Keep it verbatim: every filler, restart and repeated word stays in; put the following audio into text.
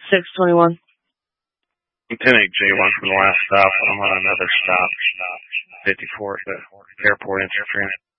six twenty-one. Lieutenant J one from the last stop. I'm on another stop. fifty-four at the airport infantry.